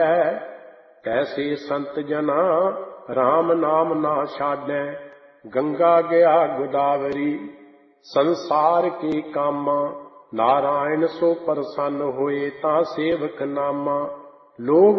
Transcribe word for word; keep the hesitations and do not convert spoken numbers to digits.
कैसे संत जना राम नाम ना छाड़ै। गंगा गया गोदावरी संसार के कामा, नारायण सो प्रसन्न होए ता सेवक नामा। लोग